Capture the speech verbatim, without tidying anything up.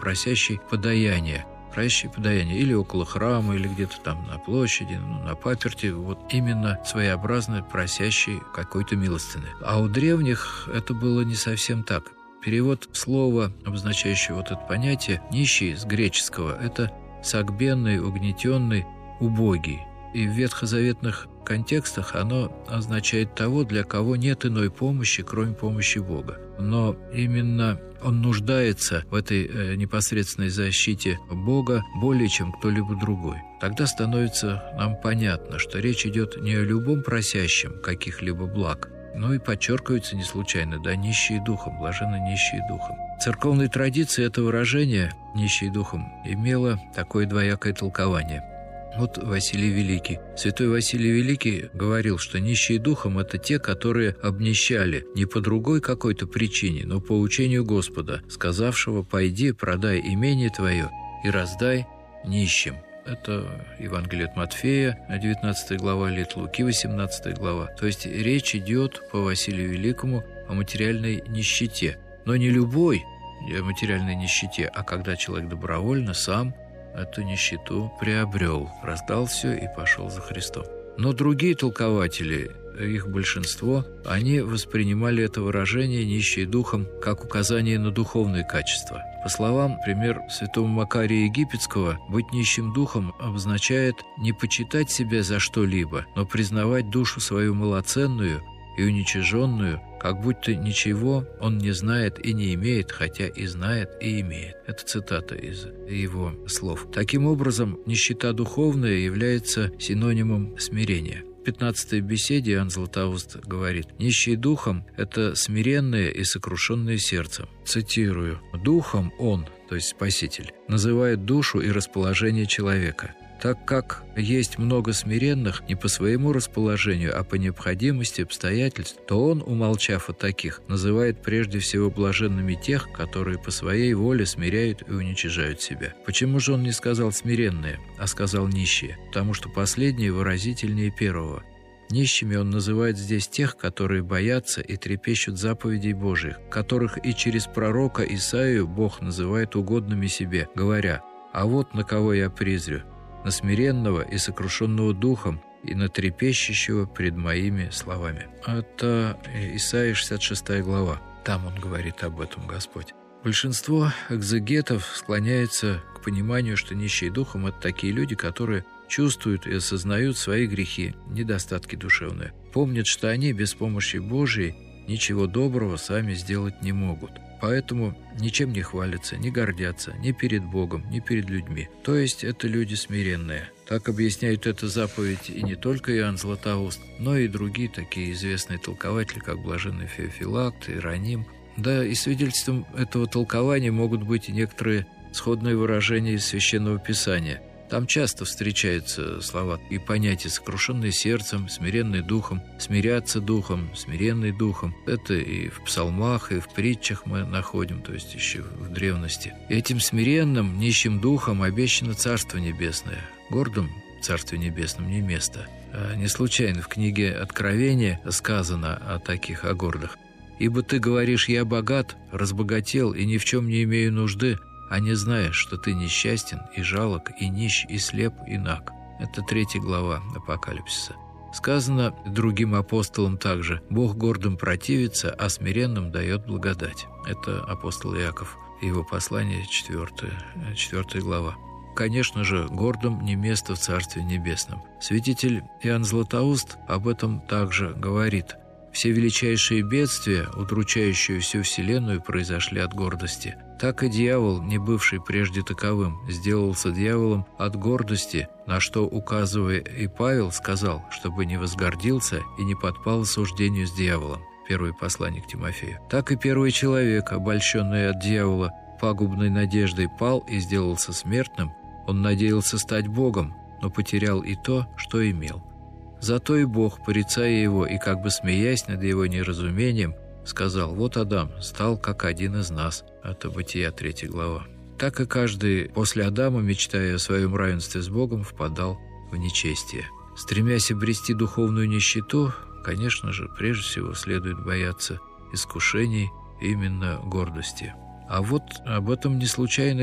просящий подаяние. Просящий подаяние или около храма, или где-то там на площади, ну, на паперти. Вот именно своеобразно просящий какой-то милостины. А у древних это было не совсем так. Перевод слова, обозначающего вот это понятие, нищий с греческого, это согбенный, угнетенный, убогий. И в ветхозаветных контекстах оно означает того, для кого нет иной помощи, кроме помощи Бога. Но именно он нуждается в этой э, непосредственной защите Бога более, чем кто-либо другой. Тогда становится нам понятно, что речь идет не о любом просящем каких-либо благ, но и подчеркивается не случайно, да, нищие духом, блаженны нищие духом. В церковной традиции это выражение «нищие духом» имело такое двоякое толкование. Вот Василий Великий. Святой Василий Великий говорил, что нищие духом – это те, которые обнищали не по другой какой-то причине, но по учению Господа, сказавшего: «Пойди, продай имение твое и раздай нищим». Это Евангелие от Матфея, девятнадцатая глава, или от Луки, восемнадцатая глава. То есть речь идет по Василию Великому о материальной нищете. Но не любой материальной нищете, а когда человек добровольно сам эту нищету приобрел, раздал все и пошел за Христом. Но другие толкователи, их большинство, они воспринимали это выражение «нищие духом» как указание на духовные качества. По словам, например, святого Макария Египетского, быть нищим духом обозначает не почитать себя за что-либо, но признавать душу свою малоценную и уничиженную, как будто ничего он не знает и не имеет, хотя и знает, и имеет. Это цитата из его слов. Таким образом, нищета духовная является синонимом смирения. В пятнадцатой беседе Иоанн Златоуст говорит: «Нищие духом – это смиренные и сокрушенные сердцем». Цитирую: «Духом он, то есть Спаситель, называет душу и расположение человека. Так как есть много смиренных не по своему расположению, а по необходимости обстоятельств, то он, умолчав о таких, называет прежде всего блаженными тех, которые по своей воле смиряют и уничижают себя. Почему же он не сказал смиренные, а сказал нищие? Потому что последние выразительнее первого. Нищими он называет здесь тех, которые боятся и трепещут заповедей Божьих, которых и через пророка Исаию Бог называет угодными себе, говоря: «А вот на кого я презрю, на смиренного и сокрушенного духом, и на трепещущего пред моими словами». Это Исаия шестьдесят шестая глава. Там он говорит об этом Господь. Большинство экзегетов склоняется к пониманию, что нищие духом – это такие люди, которые чувствуют и осознают свои грехи, недостатки душевные, помнят, что они без помощи Божией ничего доброго сами сделать не могут. Поэтому ничем не хвалятся, не гордятся ни перед Богом, ни перед людьми. То есть это люди смиренные. Так объясняют эту заповедь и не только Иоанн Златоуст, но и другие такие известные толкователи, как блаженный Феофилакт, Иероним. Да, и свидетельством этого толкования могут быть и некоторые сходные выражения из Священного Писания. Там часто встречаются слова и понятия «сокрушенный сердцем», «смиренный духом», «смиряться духом», «смиренный духом». Это и в псалмах, и в притчах мы находим, то есть еще в древности. И этим смиренным, нищим духом обещано Царство Небесное. Гордым в Царстве Небесном не место. А не случайно в книге Откровения сказано о таких, о гордых: «Ибо ты говоришь: я богат, разбогател и ни в чем не имею нужды, а не знаешь, что ты несчастен и жалок, и нищ, и слеп, и наг». Это третья глава Апокалипсиса. Сказано другим апостолам также: «Бог гордым противится, а смиренным дает благодать». Это апостол Иаков, его послание, четвертая, четвертая глава. Конечно же, гордым не место в Царстве Небесном. Святитель Иоанн Златоуст об этом также говорит: «Все величайшие бедствия, удручающие всю вселенную, произошли от гордости. Так и дьявол, не бывший прежде таковым, сделался дьяволом от гордости, на что, указывая и Павел, сказал, чтобы не возгордился и не подпал осуждению с дьяволом». Первое послание к Тимофею. Так и первый человек, обольщенный от дьявола пагубной надеждой, пал и сделался смертным. Он надеялся стать Богом, но потерял и то, что имел. Зато и Бог, порицая его и как бы смеясь над его неразумением, сказал: «Вот Адам стал как один из нас». Это Бытия, третья глава. Так и каждый после Адама, мечтая о своем равенстве с Богом, впадал в нечестие. Стремясь обрести духовную нищету, конечно же, прежде всего следует бояться искушений, именно гордости. А вот об этом не случайно